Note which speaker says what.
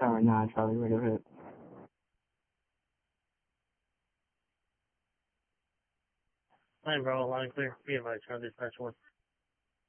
Speaker 1: Tower 9, Charlie, Radiohead.
Speaker 2: Line bro, line clear. Be advised, Charlie, dispatch 1.